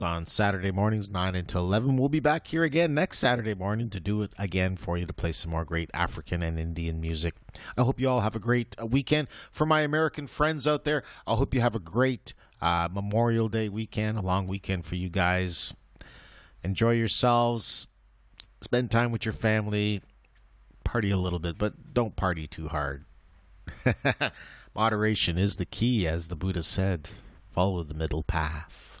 on Saturday mornings, 9 until 11. We'll be back here again next Saturday morning to do it again for you, to play some more great African and Indian music. I hope you all have a great weekend. For my American friends out there, I hope you have a great Memorial Day weekend, a long weekend for you guys. Enjoy yourselves. Spend time with your family. Party a little bit, but don't party too hard. Moderation is the key, as the Buddha said. Follow the middle path.